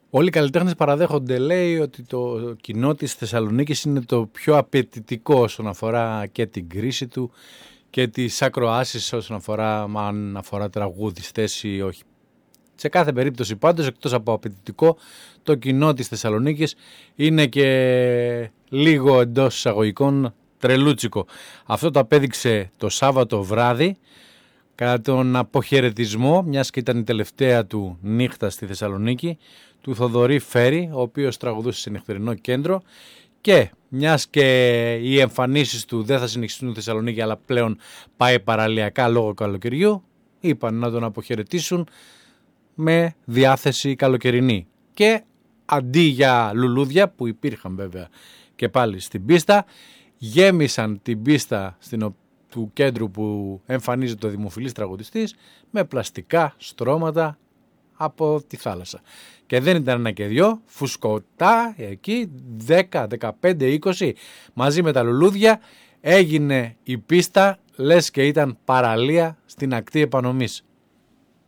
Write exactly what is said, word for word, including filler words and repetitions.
Όλοι οι καλλιτέχνες παραδέχονται, λέει, ότι το κοινό της Θεσσαλονίκης είναι το πιο απαιτητικό όσον αφορά και την κρίση του και τις ακροάσεις όσον αφορά, αν αφορά τραγουδιστές ή όχι. Σε κάθε περίπτωση πάντως, εκτός από απαιτητικό, το κοινό της Θεσσαλονίκης είναι και λίγο εντός εισαγωγικών τρελούτσικο. Αυτό το απέδειξε το Σάββατο βράδυ κατά τον αποχαιρετισμό, μιας και ήταν η τελευταία του νύχτα στη Θεσσαλονίκη, του Θοδωρή Φέρη, ο οποίος τραγουδούσε σε νυχτερινό κέντρο, και μιας και οι εμφανίσεις του δεν θα συνεχιστούν στη Θεσσαλονίκη αλλά πλέον πάει παραλιακά λόγω καλοκαιριού, είπαν να τον αποχαιρετήσουν με διάθεση καλοκαιρινή. Και αντί για λουλούδια που υπήρχαν βέβαια και πάλι στην πίστα, γέμισαν την πίστα στην, του κέντρου που εμφανίζεται ο δημοφιλής τραγουδιστής με πλαστικά στρώματα από τη θάλασσα. Και δεν ήταν ένα και δυο, φουσκωτά εκεί δέκα, δεκαπέντε, είκοσι μαζί με τα λουλούδια έγινε η πίστα, λες και ήταν παραλία στην ακτή επανομής.